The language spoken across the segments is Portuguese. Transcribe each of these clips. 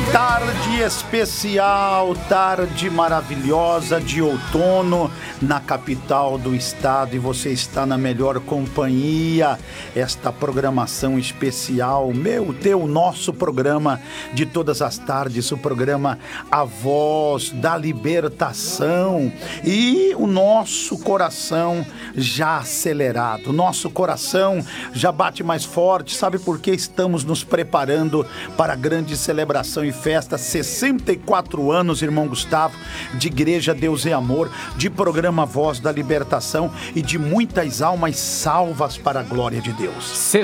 Tarde especial, tarde maravilhosa de outono na capital do estado, e você está na melhor companhia. Esta programação especial, nosso programa de todas as tardes, o programa A Voz da Libertação, e o nosso coração já acelerado, nosso coração já bate mais forte. Sabe por que estamos nos preparando para a grande celebração e festa? 64 anos, irmão Gustavo, de Igreja Deus é Amor, de programa Voz da Libertação e de muitas almas salvas para a glória de Deus.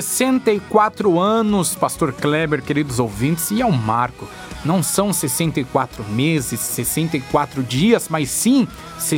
64 anos, Pastor Kleber, queridos ouvintes, e é um marco. Não são 64 meses, 64 dias, mas sim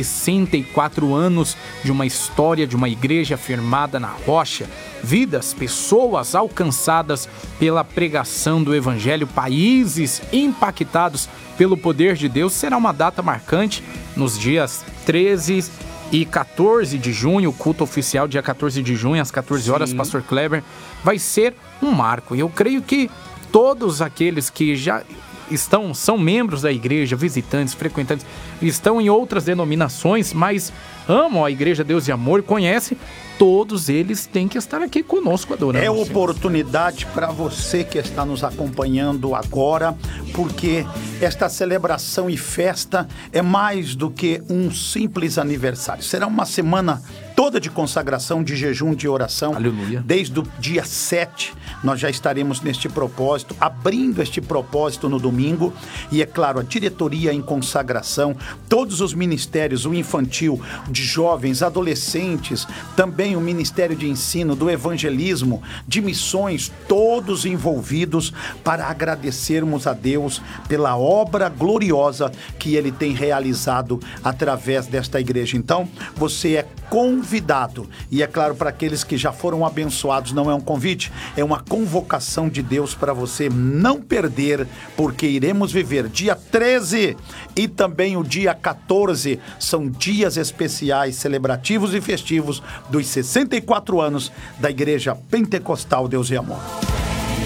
64 anos de uma história de uma igreja firmada na rocha. Vidas, pessoas alcançadas pela pregação do Evangelho, países impactados pelo poder de Deus. Será uma data marcante nos dias 13 e 14 de junho, o culto oficial dia 14 de junho, às 14 horas, Pastor Kleber, vai ser um marco. E eu creio que todos aqueles que já são membros da igreja, visitantes, frequentantes, estão em outras denominações, mas amam a Igreja Deus e Amor, conhecem, todos eles têm que estar aqui conosco adorando. É oportunidade para você que está nos acompanhando agora, porque esta celebração e festa é mais do que um simples aniversário. Será uma semana toda de consagração, de jejum, de oração. Aleluia. Desde o dia 7, nós já estaremos neste propósito, abrindo este propósito no domingo. E é claro, a diretoria em consagração, todos os ministérios, o infantil, de jovens, adolescentes, também o ministério de ensino, do evangelismo, de missões, todos envolvidos para agradecermos a Deus pela obra gloriosa que Ele tem realizado através desta igreja. Então, você é convidado, e é claro, para aqueles que já foram abençoados, não é um convite, é uma convocação de Deus para você não perder, porque iremos viver dia 13 e também o dia 14, são dias especiais, celebrativos e festivos dos 64 anos da Igreja Pentecostal Deus e Amor.